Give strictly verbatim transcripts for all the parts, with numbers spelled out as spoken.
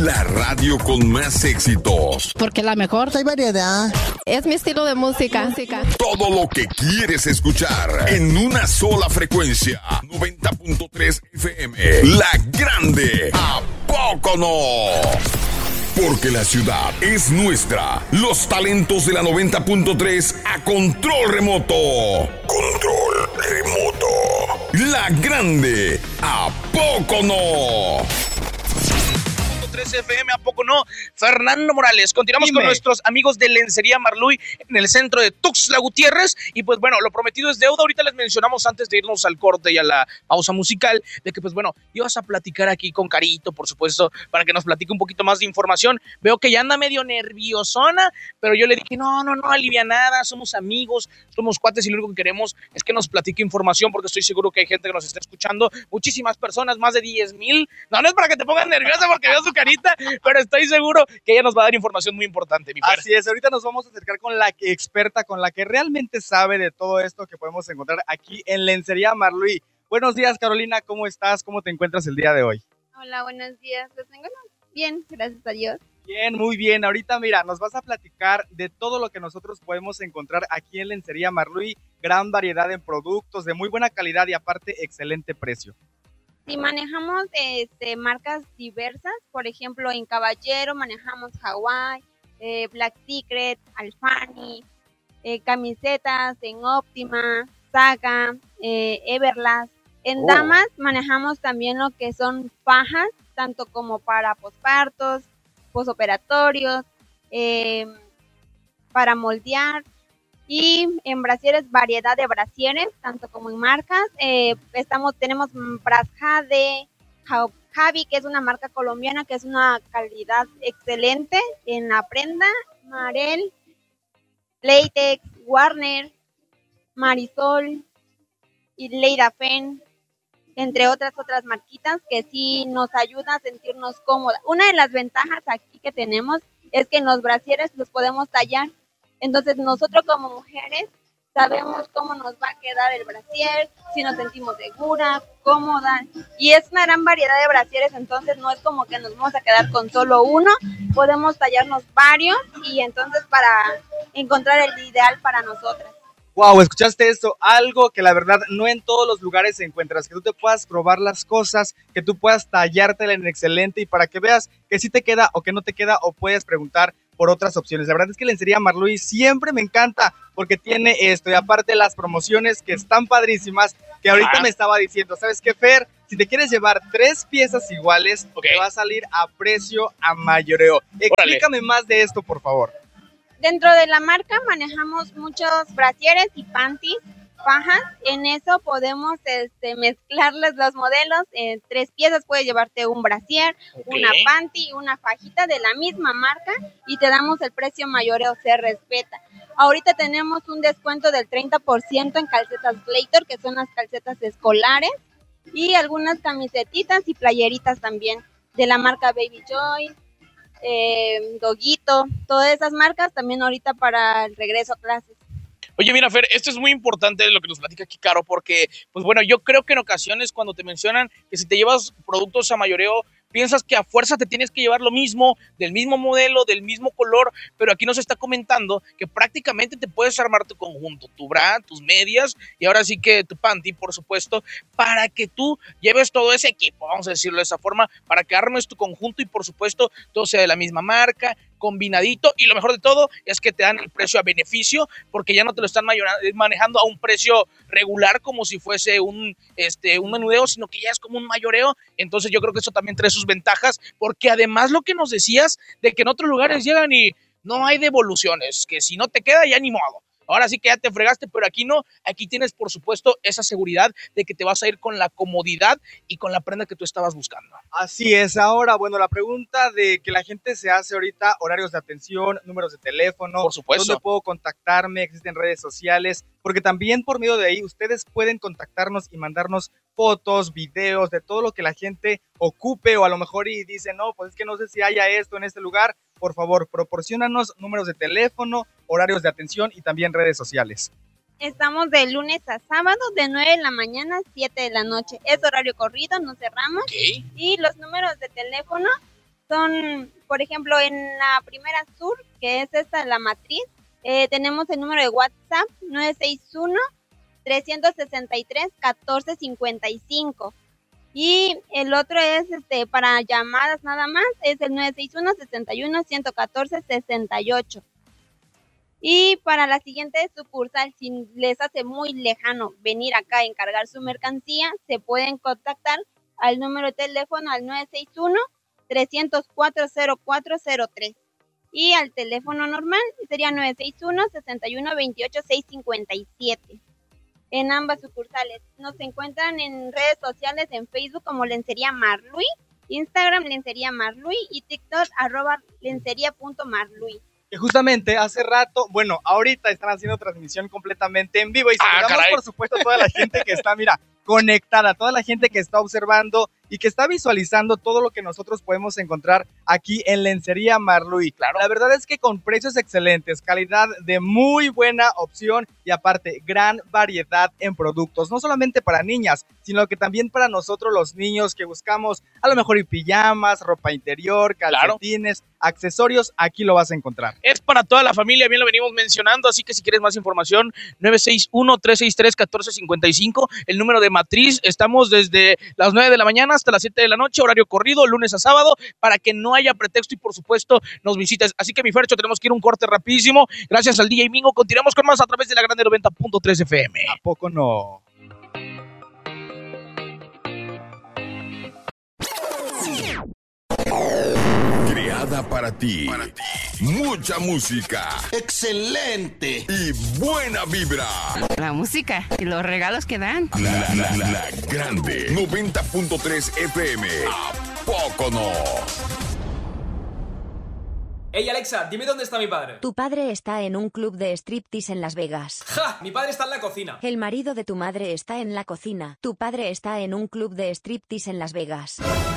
La radio con más éxitos. Porque la mejor hay variedad. Es mi estilo de música. música. Todo lo que quieres escuchar en una sola frecuencia. noventa punto tres F M. La Grande. ¿A poco no? Porque la ciudad es nuestra. Los talentos de la noventa punto tres a control remoto. Control remoto. La Grande. ¿A poco no? tres F M, ¿a poco no? Fernando Morales, continuamos Dime. con nuestros amigos de Lencería Marluy en el centro de Tuxtla Gutiérrez, y pues bueno, lo prometido es deuda. Ahorita les mencionamos antes de irnos al corte y a la pausa musical, de que pues bueno, ibas a platicar aquí con Carito, por supuesto, para que nos platique un poquito más de información. Veo que ya anda medio nerviosona, pero yo le dije, no, no, no, alivianada, somos amigos, somos cuates y lo único que queremos es que nos platique información, porque estoy seguro que hay gente que nos está escuchando, muchísimas personas, más de diez mil. No, no es para que te pongas nerviosa porque veo su carita, pero estoy seguro que ella nos va a dar información muy importante, mi Fer. Así es, ahorita nos vamos a acercar con la que experta, con la que realmente sabe de todo esto que podemos encontrar aquí en Lencería Marluy. Buenos días, Carolina, ¿cómo estás? ¿Cómo te encuentras el día de hoy? Hola, buenos días. Pues vengo bien, gracias a Dios. Bien, muy bien. Ahorita, mira, nos vas a platicar de todo lo que nosotros podemos encontrar aquí en Lencería Marluy. Gran variedad en productos de muy buena calidad y aparte excelente precio. Sí, manejamos este, marcas diversas. Por ejemplo, en Caballero manejamos Hawaii, eh, Black Secret, Alfani, eh, camisetas en Óptima, Saga, eh, Everlast. En Oh. damas manejamos también lo que son fajas, tanto como para pospartos, posoperatorios, eh, para moldear. Y en brasieres, variedad de brasieres, tanto como en marcas. Eh, estamos, tenemos Brasjade, Javi, que es una marca colombiana, que es una calidad excelente en la prenda. Marel, Latex, Warner, Marisol y Leida Fen, entre otras otras marquitas que sí nos ayuda a sentirnos cómodas. Una de las ventajas aquí que tenemos es que en los brasieres los podemos tallar. Entonces nosotros como mujeres sabemos cómo nos va a quedar el brasier, si nos sentimos seguras, cómodas, y es una gran variedad de brasieres, entonces no es como que nos vamos a quedar con solo uno, podemos tallarnos varios y entonces para encontrar el ideal para nosotras. Wow, ¿escuchaste esto? Algo que la verdad no en todos los lugares se encuentras, que tú te puedas probar las cosas, que tú puedas tallártela en excelente y para que veas que sí te queda o que no te queda o puedes preguntar por otras opciones. La verdad es que Lencería Marluy siempre me encanta porque tiene esto y aparte las promociones que están padrísimas, que ahorita Ah. me estaba diciendo, ¿sabes qué, Fer? Si te quieres llevar tres piezas iguales, Ok. te va a salir a precio a mayoreo. Explícame más de esto, por favor. Dentro de la marca manejamos muchos brasieres y panties, fajas. En eso podemos este, mezclarles los modelos. En tres piezas puedes llevarte un brasier, Ok. una panty y una fajita de la misma marca y te damos el precio mayoreo, se respeta. Ahorita tenemos un descuento del treinta por ciento en calcetas Glator, que son las calcetas escolares, y algunas camisetitas y playeritas también de la marca Baby Joy, eh, Doguito, todas esas marcas también ahorita para el regreso a clases. Oye, mira, Fer, esto es muy importante lo que nos platica aquí, Caro, porque, pues bueno, yo creo que en ocasiones cuando te mencionan que si te llevas productos a mayoreo, piensas que a fuerza te tienes que llevar lo mismo, del mismo modelo, del mismo color, pero aquí nos está comentando que prácticamente te puedes armar tu conjunto, tu bra, tus medias y ahora sí que tu panty, por supuesto, para que tú lleves todo ese equipo, vamos a decirlo de esa forma, para que armes tu conjunto y por supuesto todo sea de la misma marca, combinadito, y lo mejor de todo es que te dan el precio a beneficio porque ya no te lo están manejando a un precio regular como si fuese un, este, un menudeo, sino que ya es como un mayoreo. Entonces yo creo que eso también trae sus ventajas, porque además lo que nos decías de que en otros lugares llegan y no hay devoluciones, que si no te queda ya ni modo. Ahora sí que ya te fregaste, pero aquí no, aquí tienes por supuesto esa seguridad de que te vas a ir con la comodidad y con la prenda que tú estabas buscando. Así es. Ahora, bueno, la pregunta de que la gente se hace ahorita, horarios de atención, números de teléfono, Por supuesto. dónde puedo contactarme, existen redes sociales, porque también por medio de ahí ustedes pueden contactarnos y mandarnos fotos, videos de todo lo que la gente ocupe o a lo mejor y dice, no, pues es que no sé si haya esto en este lugar. Por favor, proporciónanos números de teléfono, horarios de atención y también redes sociales. Estamos de lunes a sábado de nueve de la mañana a siete de la noche. Es horario corrido, no cerramos. Ok. Y los números de teléfono son, por ejemplo, en la primera sur, que es esta, la matriz, eh, tenemos el número de WhatsApp nueve seis uno, tres seis tres, uno cuatro cinco cinco. Y el otro es este para llamadas nada más, es el nueve seis uno, seis uno, uno uno cuatro, seis ocho. Y para la siguiente sucursal, si les hace muy lejano venir acá a encargar su mercancía, se pueden contactar al número de teléfono al nueve seis uno, tres cero cuatro, cero cuatro cero tres. Y al teléfono normal sería nueve seis uno, seis uno, dos ocho, seis cinco siete. En ambas sucursales. Nos encuentran en redes sociales, en Facebook como Lencería Marluy, Instagram Lencería Marluy y TikTok arroba lencería.marluy. Que justamente hace rato, bueno, ahorita están haciendo transmisión completamente en vivo y saludamos, ah, por supuesto, a toda la gente que está, mira, conectada, toda la gente que está observando y que está visualizando todo lo que nosotros podemos encontrar aquí en Lencería Marluy. Claro. La verdad es que con precios excelentes, calidad de muy buena opción y aparte gran variedad en productos, no solamente para niñas, sino que también para nosotros los niños que buscamos a lo mejor y pijamas, ropa interior, calcetines, claro, accesorios, aquí lo vas a encontrar. Es para toda la familia, bien lo venimos mencionando, así que si quieres más información, nueve seis uno, tres seis tres, uno cuatro cinco cinco, el número de matriz, estamos desde las nueve de la mañana hasta las siete de la noche, horario corrido, lunes a sábado, para que no haya pretexto y por supuesto nos visites. Así que mi Fercho, tenemos que ir un corte rapidísimo, gracias al D J Mingo, continuamos con más a través de la Grande noventa punto tres F M. ¿A poco no? Creada para ti. para ti. Mucha música. ¡Excelente! Y buena vibra. La música y los regalos que dan. La, la, la, la Grande noventa punto tres F M. ¿A poco no? Hey Alexa, dime dónde está mi padre. Tu padre está en un club de striptease en Las Vegas. ¡Ja! Mi padre está en la cocina. El marido de tu madre está en la cocina. Tu padre está en un club de striptease en Las Vegas.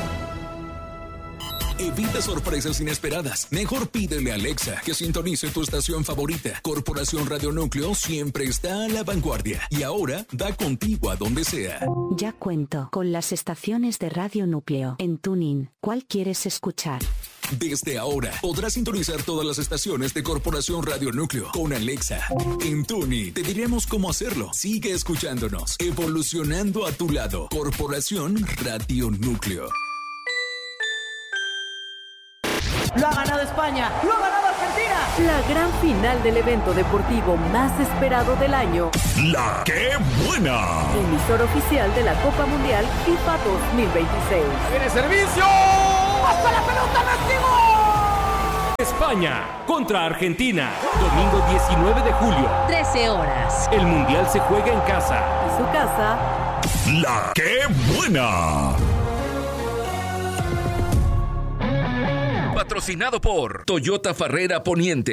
Evita sorpresas inesperadas. Mejor pídele a Alexa que sintonice tu estación favorita. Corporación Radio Núcleo siempre está a la vanguardia y ahora da contigo a donde sea. Ya cuento con las estaciones de Radio Núcleo en TuneIn. ¿Cuál quieres escuchar? Desde ahora podrás sintonizar todas las estaciones de Corporación Radio Núcleo con Alexa. En TuneIn te diremos cómo hacerlo. Sigue escuchándonos, evolucionando a tu lado. Corporación Radio Núcleo. Lo ha ganado España, lo ha ganado Argentina. La gran final del evento deportivo más esperado del año. ¡La qué buena! Emisor oficial de la Copa Mundial FIFA dos mil veintiséis. ¡Viene servicio! ¡Hasta la pelota, Máximo! España contra Argentina. Domingo diecinueve de julio. trece horas. El Mundial se juega en casa. Y su casa. ¡La qué buena! Patrocinado por Toyota Farrera Poniente.